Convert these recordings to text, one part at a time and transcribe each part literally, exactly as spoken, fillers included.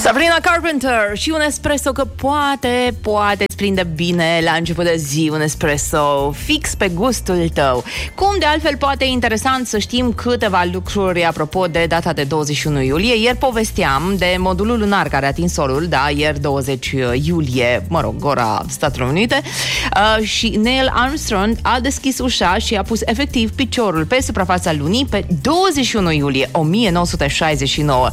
Sabrina Carpenter și un espresso că poate, poate îți prinde bine la început de zi, un espresso fix pe gustul tău. Cum de altfel poate interesant să știm câteva lucruri apropo de data de douăzeci și unu iulie. Ieri povesteam de modulul lunar care a atins solul, da, ieri douăzeci iulie, mă rog, ora Statele Unite, uh, și Neil Armstrong a deschis ușa și a pus efectiv piciorul pe suprafața lunii pe douăzeci și unu iulie o mie nouă sute șaizeci și nouă.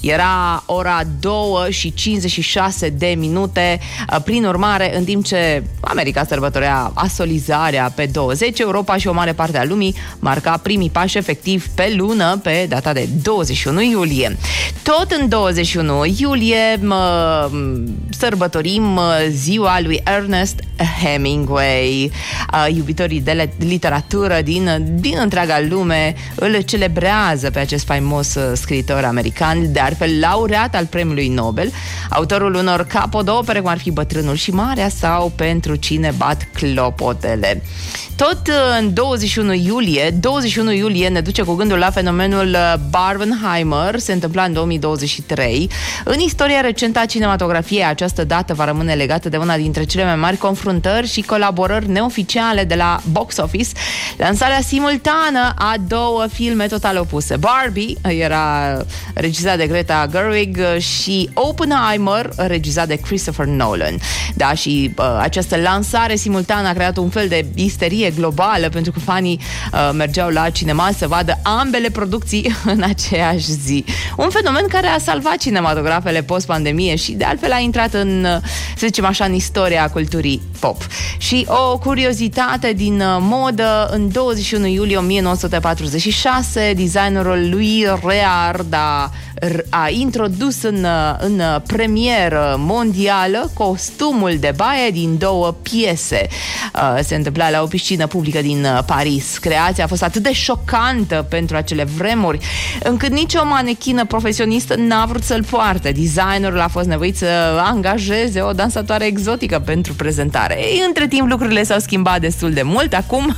Era ora două și cincizeci și șase de minute. Prin urmare, în timp ce America sărbătorea asolizarea pe douăzeci, Europa și o mare parte a lumii marca primii pași efectiv pe lună pe data de douăzeci și unu iulie. Tot în douăzeci și unu iulie mă, sărbătorim ziua lui Ernest Hemingway. Iubitorii de literatură din, din întreaga lume îl celebrează pe acest faimos scriitor american, de altfel laureat al premiului Nobel, autorul unor capodopere cum ar fi Bătrânul și Marea sau Pentru cine bat clopotele. Tot în douăzeci și unu iulie, douăzeci și unu iulie ne duce cu gândul la fenomenul Barbenheimer, se întâmpla în două mii douăzeci și trei. În istoria recentă a cinematografiei, această dată va rămâne legată de una dintre cele mai mari confruntări și colaborări neoficiale de la box office, lansarea simultană a două filme total opuse. Barbie era regizat de Greta Gerwig și Oppenheimer, regizat de Christopher Nolan. Da, și uh, această lansare simultană a creat un fel de isterie globală, pentru că fanii uh, mergeau la cinema să vadă ambele producții în aceeași zi. Un fenomen care a salvat cinematografele post-pandemie și de altfel a intrat în, să zicem așa, în istoria culturii pop. Și o curiozitate din modă, în douăzeci și unu iulie o mie nouă sute patruzeci și șase, designerul lui Reard a, a introdus în, în premieră mondială costumul de baie din două piese. Uh, se întâmpla la o piscină publică din Paris. Creația a fost atât de șocantă pentru acele vremuri, încât nicio manechină profesionistă n-a vrut să-l poarte. Designerul a fost nevoit să angajeze o dansatoare exotică pentru prezentare. Ei, între timp lucrurile s-au schimbat destul de mult. Acum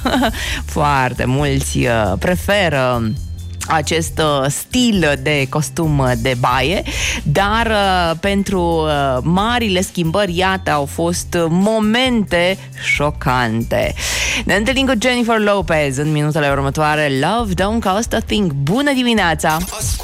foarte mulți uh, preferă acest uh, stil de costum de baie, dar uh, pentru uh, marile schimbări, iată, au fost momente șocante. Ne întâlnim cu Jennifer Lopez în minutele următoare. Love Don't Cost a Thing. Bună dimineața!